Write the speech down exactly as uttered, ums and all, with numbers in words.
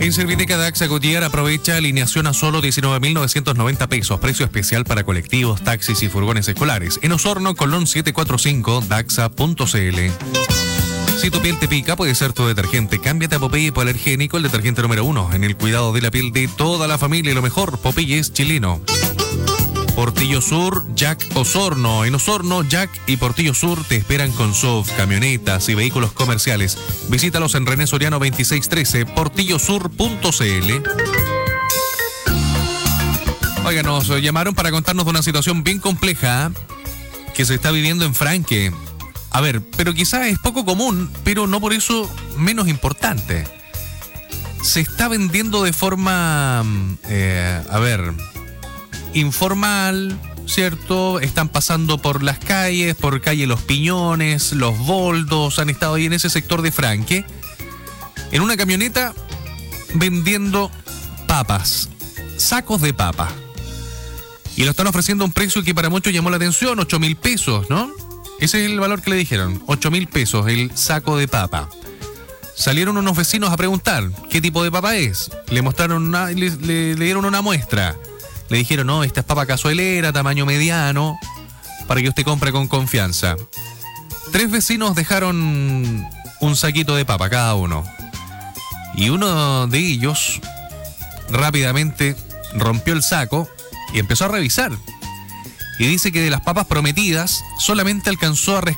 En Serviteca Daxa Goodyear aprovecha alineación a solo diecinueve mil novecientos noventa pesos. Precio especial para colectivos, taxis y furgones escolares. En Osorno, Colón setecientos cuarenta y cinco, daxa punto c l. Si tu piel te pica, puede ser tu detergente. Cámbiate a Popeye hipoalergénico, el detergente número uno. En el cuidado de la piel de toda la familia, lo mejor, Popeye es chileno. Portillo Sur, Jack Osorno. En Osorno, Jack y Portillo Sur te esperan con S U V, camionetas y vehículos comerciales. Visítalos en René Soriano veintiséis trece, portillo sur punto c l. Oiga, nos llamaron para contarnos de una situación bien compleja que se está viviendo en Franque. A ver, pero quizás es poco común, pero no por eso menos importante. Se está vendiendo de forma, eh, a ver, informal, ¿cierto? Están pasando por las calles, por calle Los Piñones, Los Boldos, han estado ahí en ese sector de Franque, en una camioneta vendiendo papas, sacos de papa. Y lo están ofreciendo a un precio que para muchos llamó la atención, ocho mil pesos, ¿no? Ese es el valor que le dijeron, ocho mil pesos el saco de papa. Salieron unos vecinos a preguntar qué tipo de papa es. Le mostraron una, le, le, le dieron una muestra. Le dijeron, no, esta es papa cazuelera, tamaño mediano, para que usted compre con confianza. Tres vecinos dejaron un saquito de papa cada uno. Y uno de ellos rápidamente rompió el saco y empezó a revisar. Y dice que de las papas prometidas solamente alcanzó a rescatar